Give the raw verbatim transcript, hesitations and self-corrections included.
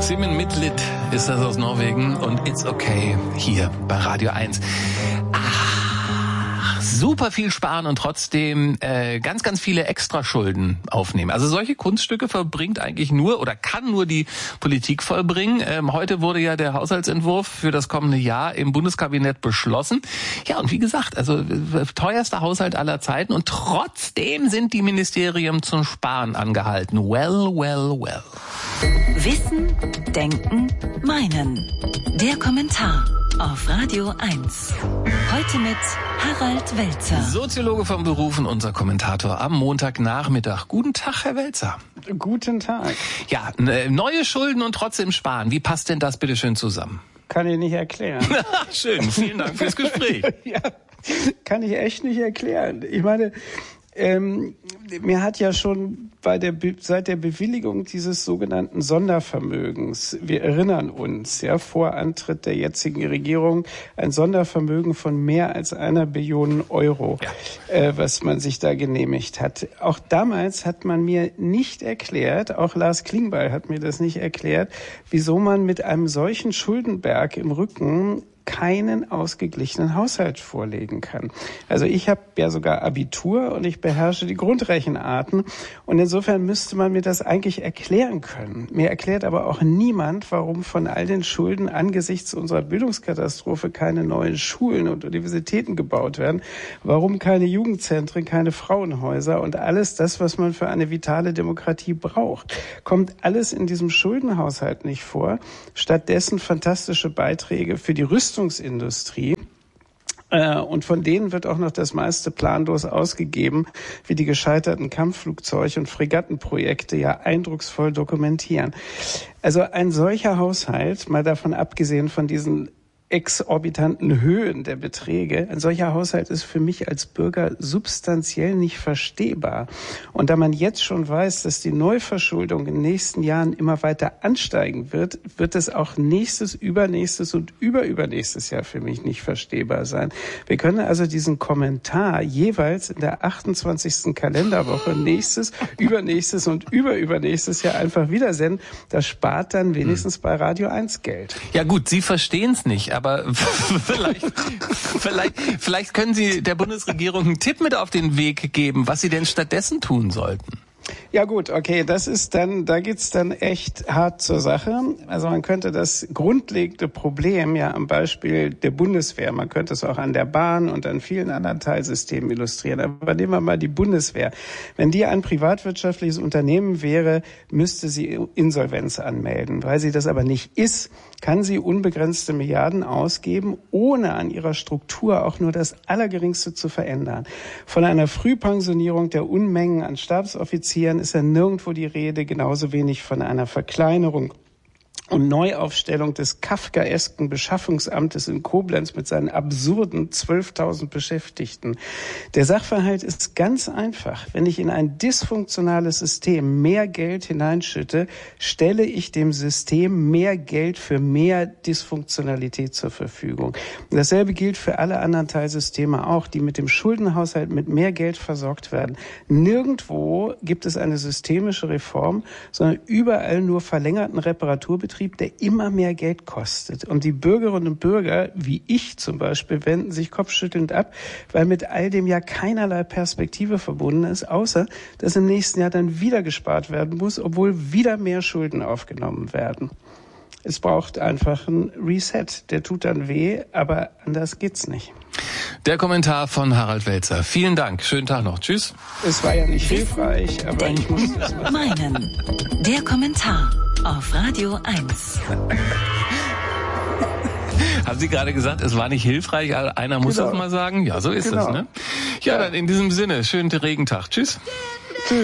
Simen Midtlit ist das aus Norwegen und It's Okay hier bei Radio eins. Ach, super viel sparen und trotzdem äh, ganz, ganz viele Extraschulden aufnehmen. Also solche Kunststücke verbringt eigentlich nur oder kann nur die Politik vollbringen. Ähm, heute wurde ja der Haushaltsentwurf für das kommende Jahr im Bundeskabinett beschlossen. Ja, und wie gesagt, also äh, teuerster Haushalt aller Zeiten und trotzdem sind die Ministerien zum Sparen angehalten. Well, well, well. Wissen, Denken, Meinen. Der Kommentar auf Radio eins. Heute mit Harald Welzer. Soziologe vom Beruf und unser Kommentator am Montagnachmittag. Guten Tag, Herr Welzer. Guten Tag. Ja, neue Schulden und trotzdem sparen. Wie passt denn das bitte schön zusammen? Kann ich nicht erklären. Schön, vielen Dank fürs Gespräch. Ja, kann ich echt nicht erklären. Ich meine, ähm, mir hat ja schon bei der Be- seit der Bewilligung dieses sogenannten Sondervermögens, wir erinnern uns, ja, vor Antritt der jetzigen Regierung, ein Sondervermögen von mehr als einer Billion Euro, ja. äh, was man sich da genehmigt hat. Auch damals hat man mir nicht erklärt, auch Lars Klingbeil hat mir das nicht erklärt, wieso man mit einem solchen Schuldenberg im Rücken keinen ausgeglichenen Haushalt vorlegen kann. Also ich habe ja sogar Abitur und ich beherrsche die Grundrechenarten und insofern müsste man mir das eigentlich erklären können. Mir erklärt aber auch niemand, warum von all den Schulden angesichts unserer Bildungskatastrophe keine neuen Schulen und Universitäten gebaut werden, warum keine Jugendzentren, keine Frauenhäuser und alles das, was man für eine vitale Demokratie braucht. Kommt alles in diesem Schuldenhaushalt nicht vor. Stattdessen fantastische Beiträge für die Rüstung Rüstungsindustrie. Und von denen wird auch noch das meiste planlos ausgegeben, wie die gescheiterten Kampfflugzeug- und Fregattenprojekte ja eindrucksvoll dokumentieren. Also ein solcher Haushalt, mal davon abgesehen von diesen exorbitanten Höhen der Beträge, ein solcher Haushalt ist für mich als Bürger substanziell nicht verstehbar. Und da man jetzt schon weiß, dass die Neuverschuldung in den nächsten Jahren immer weiter ansteigen wird, wird es auch nächstes, übernächstes und überübernächstes Jahr für mich nicht verstehbar sein. Wir können also diesen Kommentar jeweils in der achtundzwanzigsten Kalenderwoche nächstes, übernächstes und überübernächstes Jahr einfach wieder senden. Das spart dann wenigstens bei Radio eins Geld. Ja gut, Sie verstehen es nicht, aber vielleicht, vielleicht, vielleicht können Sie der Bundesregierung einen Tipp mit auf den Weg geben, was sie denn stattdessen tun sollten. Ja gut, okay, das ist dann, da geht's dann echt hart zur Sache. Also man könnte das grundlegende Problem ja am Beispiel der Bundeswehr, man könnte es auch an der Bahn und an vielen anderen Teilsystemen illustrieren. Aber nehmen wir mal die Bundeswehr. Wenn die ein privatwirtschaftliches Unternehmen wäre, müsste sie Insolvenz anmelden. Weil sie das aber nicht ist, kann sie unbegrenzte Milliarden ausgeben, ohne an ihrer Struktur auch nur das Allergeringste zu verändern. Von einer Frühpensionierung der Unmengen an Stabsoffizieren ist ja nirgendwo die Rede, genauso wenig von einer Verkleinerung und Neuaufstellung des kafkaesken Beschaffungsamtes in Koblenz mit seinen absurden zwölftausend Beschäftigten. Der Sachverhalt ist ganz einfach. Wenn ich in ein dysfunktionales System mehr Geld hineinschütte, stelle ich dem System mehr Geld für mehr Dysfunktionalität zur Verfügung. Und dasselbe gilt für alle anderen Teilsysteme auch, die mit dem Schuldenhaushalt mit mehr Geld versorgt werden. Nirgendwo gibt es eine systemische Reform, sondern überall nur verlängerten Reparaturbetrieb, der immer mehr Geld kostet. Und die Bürgerinnen und Bürger, wie ich zum Beispiel, wenden sich kopfschüttelnd ab, weil mit all dem ja keinerlei Perspektive verbunden ist, außer dass im nächsten Jahr dann wieder gespart werden muss, obwohl wieder mehr Schulden aufgenommen werden. Es braucht einfach ein Reset. Der tut dann weh, aber anders geht's nicht. Der Kommentar von Harald Welzer. Vielen Dank. Schönen Tag noch. Tschüss. Es war ja nicht hilfreich, aber ich musste es machen. Meinen. Der Kommentar auf Radio eins. Haben Sie gerade gesagt, es war nicht hilfreich? Einer muss Genau. das mal sagen. Ja, so ist Genau. es, ne? Ja, Ja. dann in diesem Sinne, schönen Regentag. Tschüss.